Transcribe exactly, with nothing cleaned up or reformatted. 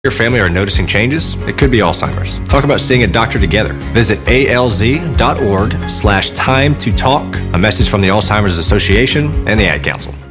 Your family are noticing changes? It could be Alzheimer's. Talk about seeing a doctor together. Visit alz.org slash time to talk. A message from the Alzheimer's Association and the Ad Council.